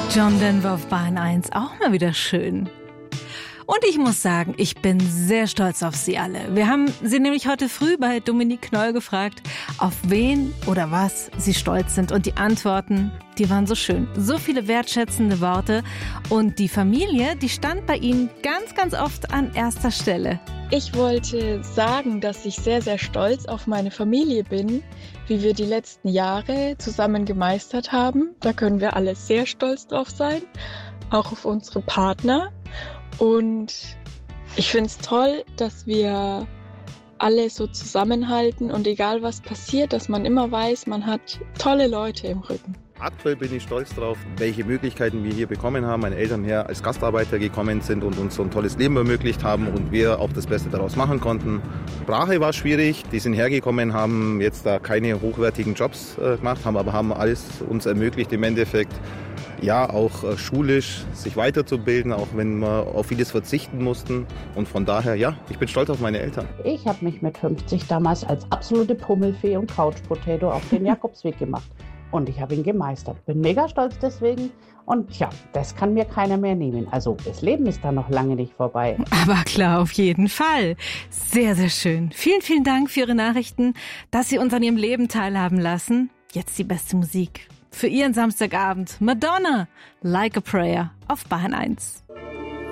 John Denver auf Bahn 1, auch mal wieder schön. Und ich muss sagen, ich bin sehr stolz auf Sie alle. Wir haben Sie nämlich heute früh bei Dominique Knoll gefragt, auf wen oder was Sie stolz sind. Und die Antworten, die waren so schön. So viele wertschätzende Worte. Und die Familie, die stand bei Ihnen ganz, ganz oft an erster Stelle. Ich wollte sagen, dass ich sehr, sehr stolz auf meine Familie bin, wie wir die letzten Jahre zusammen gemeistert haben. Da können wir alle sehr stolz drauf sein, auch auf unsere Partner. Und ich finde es toll, dass wir alle so zusammenhalten und egal was passiert, dass man immer weiß, man hat tolle Leute im Rücken. Aktuell bin ich stolz drauf, welche Möglichkeiten wir hier bekommen haben. Meine Eltern hier als Gastarbeiter gekommen sind und uns so ein tolles Leben ermöglicht haben und wir auch das Beste daraus machen konnten. Sprache war schwierig, die sind hergekommen, haben jetzt da keine hochwertigen Jobs gemacht, aber haben alles uns ermöglicht im Endeffekt. Ja, auch schulisch sich weiterzubilden, auch wenn wir auf vieles verzichten mussten. Und von daher, ja, ich bin stolz auf meine Eltern. Ich habe mich mit 50 damals als absolute Pummelfee und Couch-Potato auf den Jakobsweg gemacht. Und ich habe ihn gemeistert. Bin mega stolz deswegen. Und ja, das kann mir keiner mehr nehmen. Also das Leben ist da noch lange nicht vorbei. Aber klar, auf jeden Fall. Sehr, sehr schön. Vielen, vielen Dank für Ihre Nachrichten, dass Sie uns an Ihrem Leben teilhaben lassen. Jetzt die beste Musik für Ihren Samstagabend. Madonna, Like a Prayer auf Bahn 1.